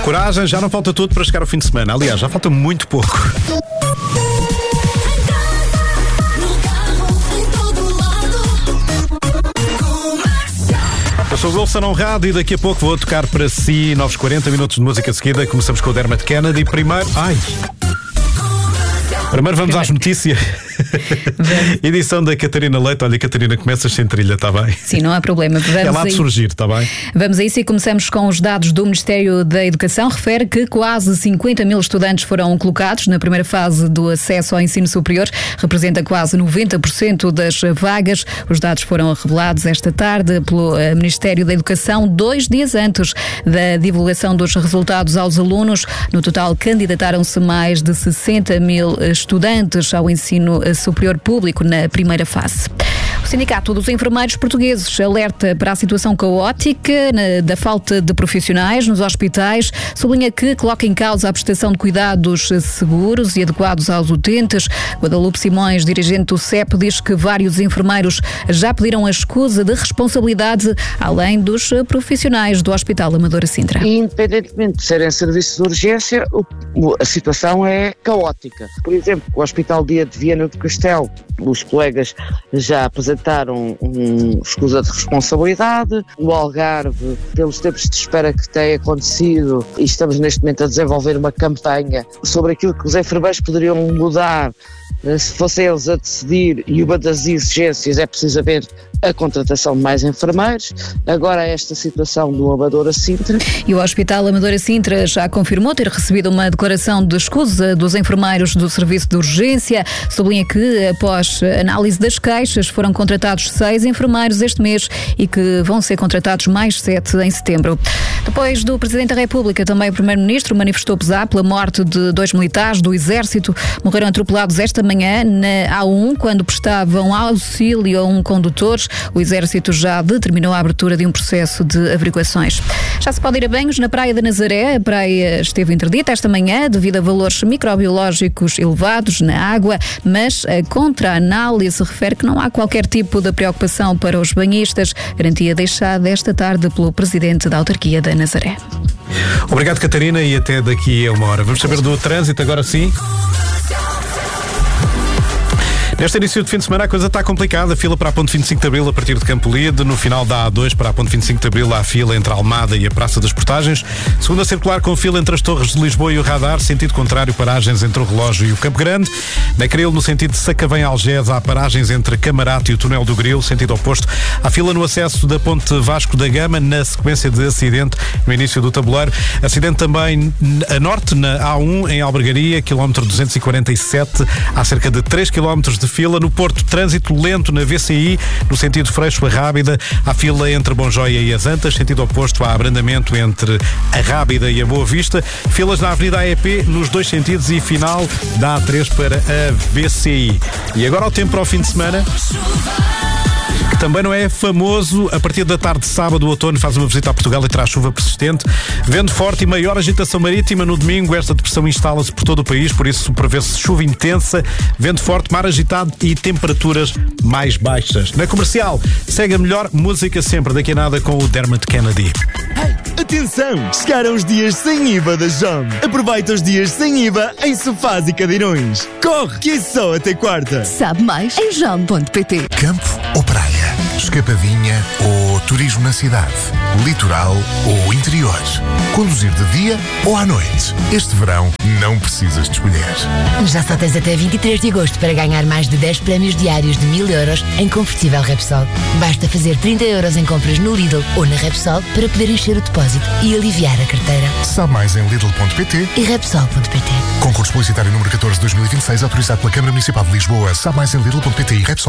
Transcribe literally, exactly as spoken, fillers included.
Coragem, já não falta tudo para chegar ao fim de semana. Aliás, já falta muito pouco. Eu sou o Wilson Honrado e daqui a pouco vou tocar para si novos quarenta minutos de música seguida. Começamos com o Dermot Kennedy. Primeiro... Ai... Primeiro vamos às notícias. Edição da Catarina Leite. Olha, Catarina, começas sem trilha, está bem? Sim, não há problema. Vamos é lá de aí... surgir, está bem? Vamos a isso e começamos com os dados do Ministério da Educação. Refere que quase cinquenta mil estudantes foram colocados na primeira fase do acesso ao ensino superior. Representa quase noventa por cento das vagas. Os dados foram revelados esta tarde pelo Ministério da Educação, dois dias antes da divulgação dos resultados aos alunos. No total, candidataram-se mais de sessenta mil estudantes ao ensino superior público na primeira fase. O Sindicato dos Enfermeiros Portugueses alerta para a situação caótica na, da falta de profissionais nos hospitais, sublinha que coloca em causa a prestação de cuidados seguros e adequados aos utentes. Guadalupe Simões, dirigente do C E P, diz que vários enfermeiros já pediram a escusa de responsabilidade, além dos profissionais do Hospital Amadora Sintra. E, independentemente de serem serviços de urgência, o, a situação é caótica. Por exemplo, o Hospital Dia de Viana do Castelo, os colegas já apresentaram um escusa de responsabilidade. O Algarve, pelos tempos de espera que tem acontecido, e estamos neste momento a desenvolver uma campanha sobre aquilo que os enfermeiros poderiam mudar se fossem eles a decidir, e uma das exigências é precisamente a contratação de mais enfermeiros. Agora esta situação do Amadora Sintra. E o Hospital Amadora Sintra já confirmou ter recebido uma declaração de escusa dos enfermeiros do serviço de urgência. Sublinha que, após análise das queixas, foram contratados seis enfermeiros este mês e que vão ser contratados mais sete em setembro. Depois do Presidente da República, também o Primeiro-Ministro manifestou pesar pela morte de dois militares do Exército. Morreram atropelados esta manhã na A um, quando prestavam auxílio a um condutor. O Exército já determinou a abertura de um processo de averiguações. Já se pode ir a banhos na Praia da Nazaré. A praia esteve interdita esta manhã devido a valores microbiológicos elevados na água, mas a contra-análise refere que não há qualquer tipo de preocupação para os banhistas. Garantia deixada esta tarde pelo Presidente da Autarquia da Nazaré. Obrigado, Catarina, e até daqui a uma hora. Vamos saber do trânsito agora sim. Neste início de fim de semana a coisa está complicada. Fila para a Ponte vinte e cinco de Abril a partir de Campo Lide. No final da A dois para a Ponte vinte e cinco de Abril há fila entre a Almada e a Praça das Portagens. Segunda circular com fila entre as Torres de Lisboa e o Radar. Sentido contrário, paragens entre o Relógio e o Campo Grande. Na Cril, no sentido de Sacavém-Algés, há paragens entre Camarate e o Túnel do Grilo. Sentido oposto, há fila no acesso da Ponte Vasco da Gama na sequência de acidente no início do tabuleiro. Acidente também a norte, na A um, em Albergaria, quilómetro duzentos e quarenta e sete. Há cerca de três quilómetros de fila. No Porto, trânsito lento na V C I, no sentido Freixo a Rábida. Há fila entre Bonjóia e as Antas. Sentido oposto, há abrandamento entre a Rábida e a Boa Vista. Filas na Avenida A E P nos dois sentidos e final da A três para a V C I. E agora ao tempo para o fim de semana, que também não é famoso. A partir da tarde de sábado, o outono faz uma visita a Portugal e traz chuva persistente, vento forte e maior agitação marítima. No domingo, esta depressão instala-se por todo o país, por isso prevê-se chuva intensa, vento forte, mar agitado e temperaturas mais baixas. Na Comercial, segue a melhor música sempre, daqui a nada com o Dermot Kennedy. Atenção! Chegaram os dias sem I V A da Jom. Aproveita os dias sem I V A em sofás e cadeirões. Corre, que é só até quarta. Sabe mais em jom ponto pt. Campo ou praia? Escapadinha ou turismo na cidade? Litoral ou interior? Conduzir de dia ou à noite? Este verão não precisas de escolher. Já só tens até vinte e três de agosto para ganhar mais de dez prémios diários de mil euros em combustível Repsol. Basta fazer trinta euros em compras no Lidl ou na Repsol para poder encher o depósito e aliviar a carteira. Sabe mais em lidl ponto pt e repsol ponto pt. Concurso publicitário número catorze de dois mil e vinte e seis, autorizado pela Câmara Municipal de Lisboa. Sabe mais em lidl ponto pt e Repsol.